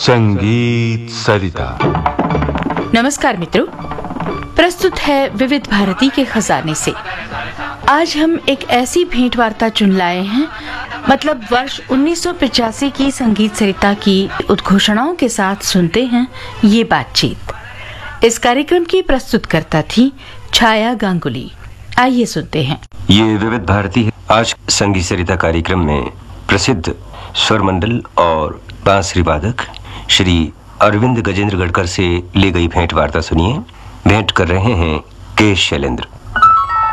संगीत सरिता। नमस्कार मित्रों, प्रस्तुत है विविध भारती के खजाने से। आज हम एक ऐसी भेंट वार्ता चुन लाए हैं, मतलब वर्ष 1985 की संगीत सरिता की उद्घोषणाओं के साथ सुनते हैं ये बातचीत। इस कार्यक्रम की प्रस्तुतकर्ता थी छाया गांगुली। आइए सुनते हैं। ये विविध भारती है। आज संगीत सरिता कार्यक्रम में प्रसिद्ध स्वर मंडल और बांसुरी वादक श्री अरविंद गजेंद्र गढ़कर से ली गई भेंट वार्ता सुनिए। भेंट कर रहे हैं के शैलेंद्र।